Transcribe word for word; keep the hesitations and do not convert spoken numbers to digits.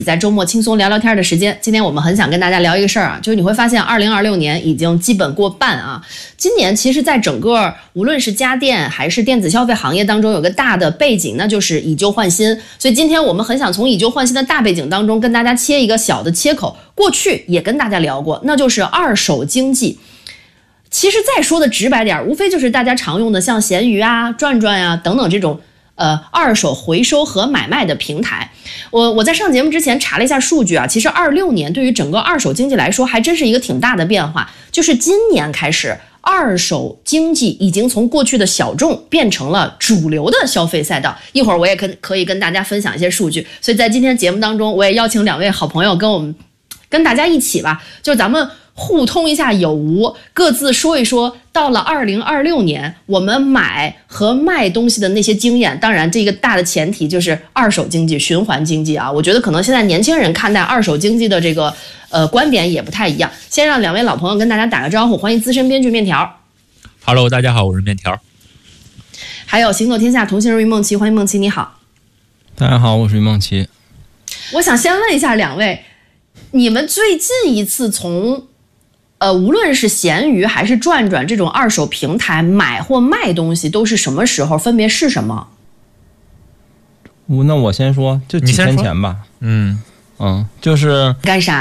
在周末轻松聊聊天的时间，今天我们很想跟大家聊一个事儿啊，就是你会发现二零二六年已经基本过半啊。今年其实在整个无论是家电还是电子消费行业当中有个大的背景，那就是以旧换新。所以今天我们很想从以旧换新的大背景当中跟大家切一个小的切口。过去也跟大家聊过，那就是二手经济。其实再说的直白点，无非就是大家常用的像闲鱼啊、转转啊等等这种呃，二手回收和买卖的平台。我我在上节目之前查了一下数据啊，其实二六年对于整个二手经济来说还真是一个挺大的变化，就是今年开始二手经济已经从过去的小众变成了主流的消费赛道。一会儿我也跟可以跟大家分享一些数据，所以在今天节目当中我也邀请两位好朋友跟我们跟大家一起吧，就咱们互通一下有无，各自说一说到了二零二六年我们买和卖东西的那些经验。当然这个大的前提就是二手经济、循环经济啊，我觉得可能现在年轻人看待二手经济的这个呃观点也不太一样。先让两位老朋友跟大家打个招呼，欢迎资深编剧面条。 Hello， 大家好，我是面条。 还有行走天下同行人于梦琪，欢迎梦琪，你好。 大家好，我是于梦琪。 我想先问一下两位，你们最近一次从呃，无论是闲鱼还是转转这种二手平台买或卖东西，都是什么时候？分别是什么？ 那我先说，就几天前吧。 嗯嗯，就是干啥？